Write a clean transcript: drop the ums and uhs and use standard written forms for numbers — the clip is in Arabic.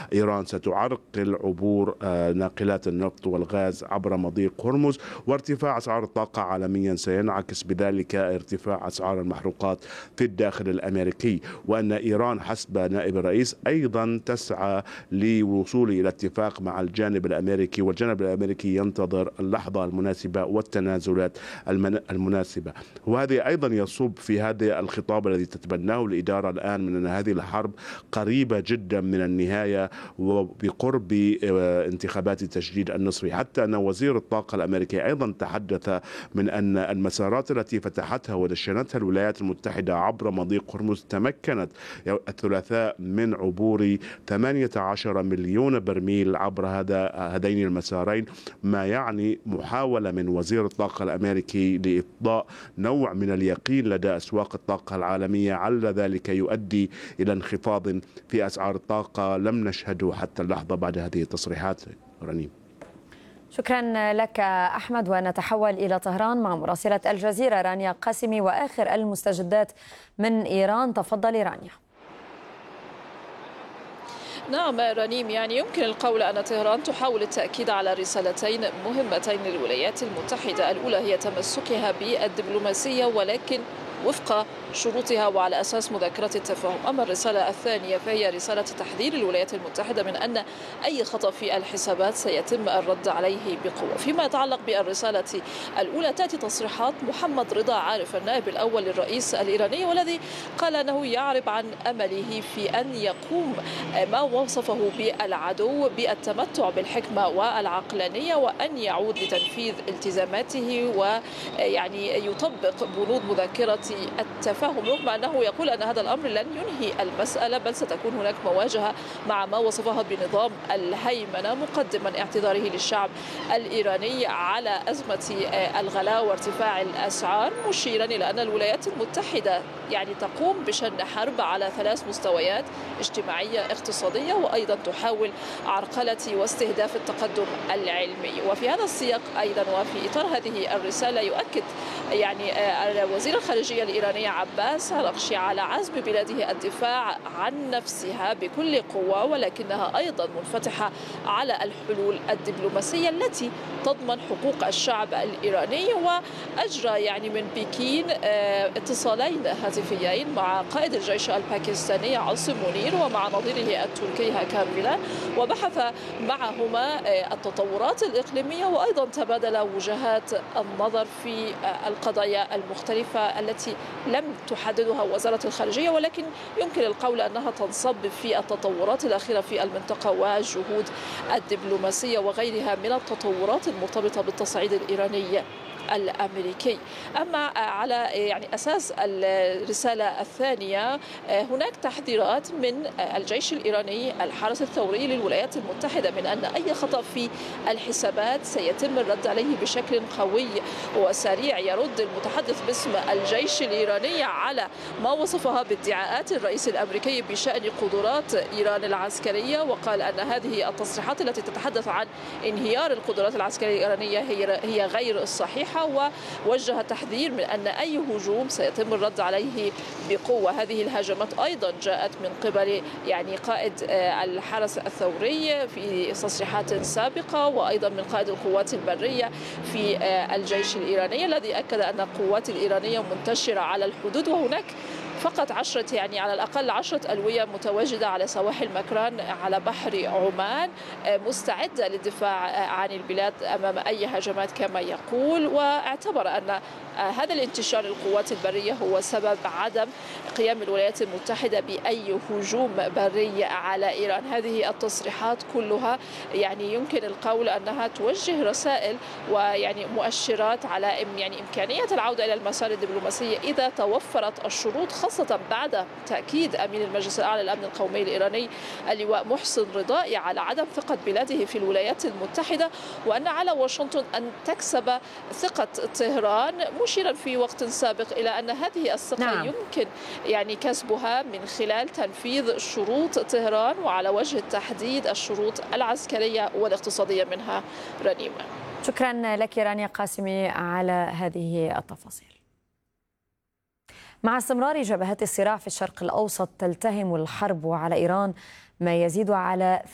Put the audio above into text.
إيران ستعرقل عبور ناقلات النفط والغاز عبر مضيق هرمز، وارتفاع أسعار الطاقة عالميا سينعكس بذلك ارتفاع أسعار المحروقات في الداخل الأمريكي، وأن إيران حسب نائب الرئيس أيضا تسعى للوصول إلى اتفاق مع الجانب الأمريكي، والجانب الأمريكي ينتظر اللحظة المناسبة والتنازلات المناسبة. وهذا أيضا يصب في هذا الخطاب الذي تتبناه الإدارة الآن من أن هذه الحرب قريبة جدا من النهاية وبقرب انتخابات تجديد النصفي، حتى أن وزير الطاقة الأمريكي أيضا تحدث من أن المسارات التي فتحتها ودشنتها الولايات المتحدة عبر مضيق هرمز تمكنت الثلاثاء من عبور 18 مليون برميل عبر هذين المسارين، ما يعني محاولة من وزير الطاقة الأمريكي لإفضاء نوع من اليقين لدى أسواق الطاقة العالمية، على ذلك يؤدي إلى انخفاض في أسعار الطاقة لم نشهده حتى اللحظة بعد هذه التصريحات. رنيم، شكرا لك أحمد، ونتحول إلى طهران مع مراسلة الجزيرة رانيا قاسمي وآخر المستجدات من إيران. تفضلي رانيا. نعم رنيم، يعني يمكن القول أن طهران تحاول التأكيد على رسالتين مهمتين للولايات المتحدة. الأولى هي تمسكها بالدبلوماسية ولكن وفق شروطها وعلى أساس مذكرة التفاهم. أما الرسالة الثانية فهي رسالة تحذير الولايات المتحدة من أن أي خطأ في الحسابات سيتم الرد عليه بقوة. فيما يتعلق بالرسالة الأولى، تأتي تصريحات محمد رضا عارف النائب الأول للرئيس الإيراني، والذي قال أنه يعرب عن أمله في أن يقوم ما وصفه بالعدو بالتمتع بالحكمة والعقلانية، وأن يعود لتنفيذ التزاماته ويعني يطبق بنود مذكرة التفاهم، رغم أنه يقول أن هذا الأمر لن ينهي المسألة، بل ستكون هناك مواجهة مع ما وصفها بنظام الهيمنة، مقدما اعتذاره للشعب الإيراني على أزمة الغلاء وارتفاع الأسعار، مشيرا إلى أن الولايات المتحدة يعني تقوم بشن حرب على 3 مستويات: اجتماعية، اقتصادية، وأيضا تحاول عرقلة واستهداف التقدم العلمي. وفي هذا السياق أيضا وفي إطار هذه الرسالة يؤكد يعني وزير الخارجية الإيراني عباس عراقشي على عزم بلاده الدفاع عن نفسها بكل قوة، ولكنها أيضا منفتحة على الحلول الدبلوماسية التي تضمن حقوق الشعب الإيراني. وأجرى يعني من بكين اتصالين هاتفيين مع قائد الجيش الباكستاني عاصم منير ومع نظيره التركي هاكان فيلان، وبحث معهما التطورات الإقليمية، وأيضا تبادل وجهات النظر في القضايا المختلفة التي لم تحددها وزارة الخارجية، ولكن يمكن القول أنها تنصب في التطورات الأخيرة في المنطقة والجهود الدبلوماسية وغيرها من التطورات المرتبطة بالتصعيد الإيراني الأمريكي. أما على يعني أساس الرسالة الثانية، هناك تحذيرات من الجيش الإيراني الحرس الثوري للولايات المتحدة من أن أي خطأ في الحسابات سيتم الرد عليه بشكل قوي وسريع. يرد المتحدث باسم الجيش الإيراني على ما وصفها بادعاءات الرئيس الأمريكي بشأن قدرات إيران العسكرية، وقال أن هذه التصريحات التي تتحدث عن انهيار القدرات العسكرية الإيرانية هي غير الصحيحة، ووجه تحذير من أن أي هجوم سيتم الرد عليه بقوة. هذه الهجمات أيضا جاءت من قبل يعني قائد الحرس الثوري في تصريحات سابقة، وأيضا من قائد القوات البرية في الجيش الإيراني، الذي أكد أن القوات الإيرانية منتشرة على الحدود، وهناك فقط 10 يعني على الأقل 10 ألوية متواجدة على سواحل مكران على بحر عمان، مستعدة للدفاع عن البلاد أمام أي هجمات كما يقول. واعتبر أن هذا الانتشار للقوات البرية هو سبب عدم قيام الولايات المتحدة بأي هجوم بري على إيران. هذه التصريحات كلها يعني يمكن القول أنها توجه رسائل ويعني مؤشرات على يعني إمكانية العودة إلى المسار الدبلوماسي إذا توفرت الشروط، خاصة بعد تأكيد أمين المجلس الأعلى للأمن القومي الإيراني اللواء محسن رضائي على عدم ثقة بلاده في الولايات المتحدة، وأن على واشنطن أن تكسب ثقة طهران، مشيرا في وقت سابق إلى أن هذه الثقة يمكن يعني كسبها من خلال تنفيذ شروط طهران، وعلى وجه التحديد الشروط العسكرية والاقتصادية منها. رنيمة، شكرا لك رانيا قاسمي على هذه التفاصيل. مع استمرار جبهات الصراع في الشرق الأوسط تلتهم الحرب على إيران ما يزيد على